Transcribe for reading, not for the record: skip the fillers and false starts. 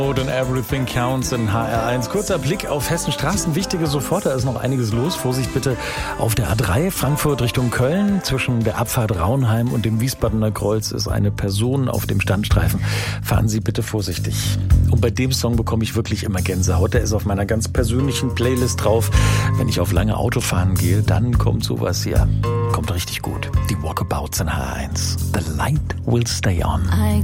Und Everything Counts in HR1. Kurzer Blick auf Hessen Straßen. Wichtige sofort, da ist noch einiges los. Vorsicht bitte auf der A3 Frankfurt Richtung Köln. Zwischen der Abfahrt Raunheim und dem Wiesbadener Kreuz ist eine Person auf dem Standstreifen. Fahren Sie bitte vorsichtig. Und bei dem Song bekomme ich wirklich immer Gänsehaut. Der ist auf meiner ganz persönlichen Playlist drauf. Wenn ich auf lange Autofahren gehe, dann kommt sowas hier. Kommt richtig gut. Die Walkabouts in HR1. The light will stay on.